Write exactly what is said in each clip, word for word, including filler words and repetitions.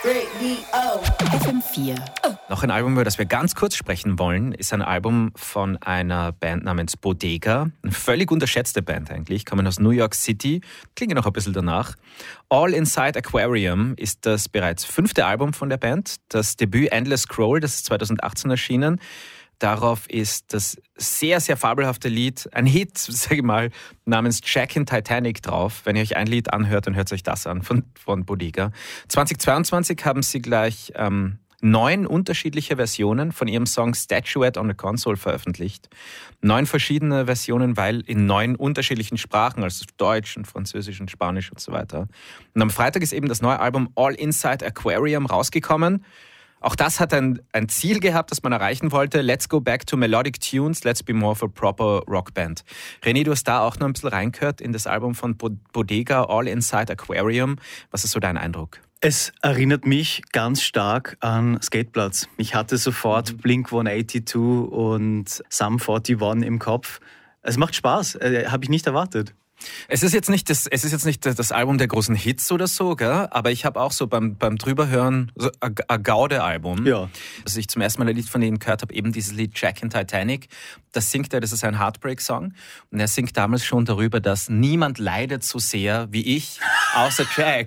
F M vier. Noch ein Album, über das wir ganz kurz sprechen wollen, ist ein Album von einer Band namens Bodega. Eine völlig unterschätzte Band eigentlich, kommen aus New York City, klingen noch ein bisschen danach. All Inside Aquarium ist das bereits fünfte Album von der Band. Das Debüt Endless Scroll, das ist zwanzig achtzehn erschienen. Darauf ist das sehr, sehr fabelhafte Lied, ein Hit, sage ich mal, namens Jack in Titanic drauf. Wenn ihr euch ein Lied anhört, dann hört euch das an von, von Bodega. zweitausendzweiundzwanzig haben sie gleich ähm, neun unterschiedliche Versionen von ihrem Song Statuette on the Console veröffentlicht. Neun verschiedene Versionen, weil in neun unterschiedlichen Sprachen, also Deutsch und Französisch und Spanisch und so weiter. Und am Freitag ist eben das neue Album All Inside Aquarium rausgekommen. Auch das hat ein, ein Ziel gehabt, das man erreichen wollte. Let's go back to melodic tunes, let's be more of a proper rock band. René, du hast da auch noch ein bisschen reingehört in das Album von Bodega, All Inside Aquarium. Was ist so dein Eindruck? Es erinnert mich ganz stark an Skateplatz. Ich hatte sofort Blink hundertzweiundachtzig und Sum einundvierzig im Kopf. Es macht Spaß, äh, habe ich nicht erwartet. Es ist jetzt nicht das, es ist jetzt nicht das Album der großen Hits oder so, gell? Aber ich habe auch so beim, beim Drüberhören so ein, ein Gaude-Album. Ja. Als ich zum ersten Mal ein Lied von denen gehört habe, eben dieses Lied Jack in Titanic, das singt er, das ist ein Heartbreak-Song. Und er singt damals schon darüber, dass niemand leidet so sehr wie ich, außer Jack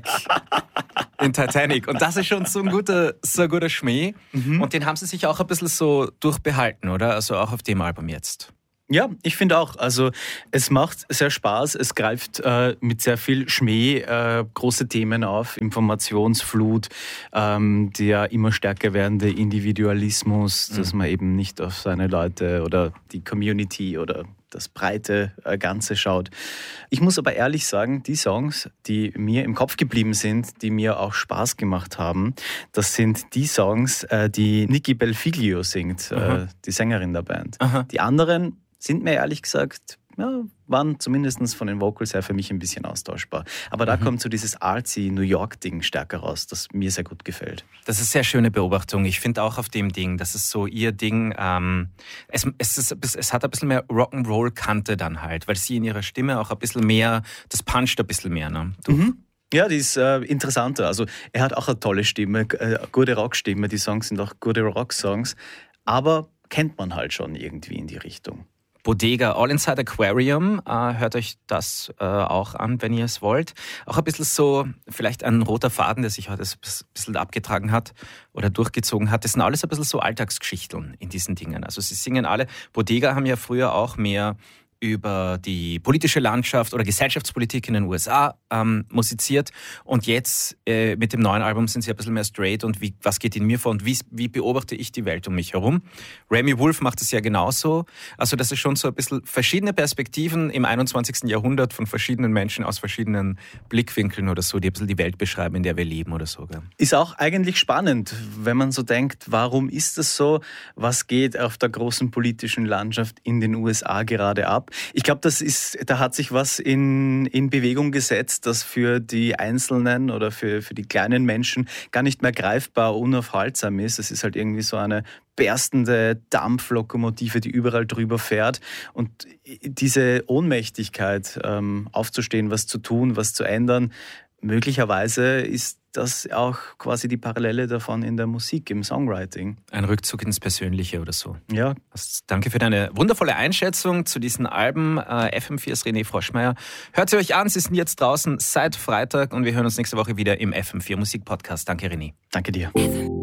in Titanic. Und das ist schon so ein guter, so ein guter Schmäh. Mhm. Und den haben sie sich auch ein bisschen so durchbehalten, oder? Also auch auf dem Album jetzt. Ja, ich finde auch. Also es macht sehr Spaß. Es greift äh, mit sehr viel Schmäh äh, große Themen auf. Informationsflut, ähm, der immer stärker werdende Individualismus, mhm. dass man eben nicht auf seine Leute oder die Community oder das breite äh, Ganze schaut. Ich muss aber ehrlich sagen, die Songs, die mir im Kopf geblieben sind, die mir auch Spaß gemacht haben, das sind die Songs, äh, die Nikki Belfiglio singt, äh, die Sängerin der Band. Aha. Die anderen sind mir ehrlich gesagt, ja, waren zumindest von den Vocals her für mich ein bisschen austauschbar. Aber da mhm. kommt so dieses artsy New York-Ding stärker raus, das mir sehr gut gefällt. Das ist eine sehr schöne Beobachtung. Ich finde auch auf dem Ding, das ist so ihr Ding, ähm, es, es, ist, es hat ein bisschen mehr Rock'n'Roll-Kante dann halt, weil sie in ihrer Stimme auch ein bisschen mehr, das puncht ein bisschen mehr. Ne? Mhm. Ja, die ist äh, interessanter. Also er hat auch eine tolle Stimme, äh, gute Rockstimme, die Songs sind auch gute Rock-Songs, aber kennt man halt schon irgendwie in die Richtung. Bodega, All Inside Aquarium, äh, hört euch das äh, auch an, wenn ihr es wollt. Auch ein bisschen so, vielleicht ein roter Faden, der sich heute ein bisschen abgetragen hat oder durchgezogen hat. Das sind alles ein bisschen so Alltagsgeschichten in diesen Dingen. Also sie singen alle, Bodega haben ja früher auch mehr über die politische Landschaft oder Gesellschaftspolitik in den U S A ähm, musiziert. Und jetzt äh, mit dem neuen Album sind sie ein bisschen mehr straight und wie, was geht in mir vor und wie, wie beobachte ich die Welt um mich herum. Remy Wolf macht es ja genauso. Also das ist schon so ein bisschen verschiedene Perspektiven im einundzwanzigsten Jahrhundert von verschiedenen Menschen aus verschiedenen Blickwinkeln oder so, die ein bisschen die Welt beschreiben, in der wir leben oder so. Gell? Ist auch eigentlich spannend, wenn man so denkt, warum ist das so? Was geht auf der großen politischen Landschaft in den U S A gerade ab? Ich glaube, das ist, da hat sich was in, in Bewegung gesetzt, das für die Einzelnen oder für, für die kleinen Menschen gar nicht mehr greifbar, unaufhaltsam ist. Es ist halt irgendwie so eine berstende Dampflokomotive, die überall drüber fährt. Und diese Ohnmächtigkeit, ähm, aufzustehen, was zu tun, was zu ändern, möglicherweise ist das auch quasi die Parallele davon in der Musik, im Songwriting. Ein Rückzug ins Persönliche oder so. Ja. Also, danke für deine wundervolle Einschätzung zu diesen Alben. Äh, F M vier ist René Froschmeier. Hört sie euch an, sie sind jetzt draußen seit Freitag und wir hören uns nächste Woche wieder im F M vier Musik Podcast. Danke, René. Danke dir.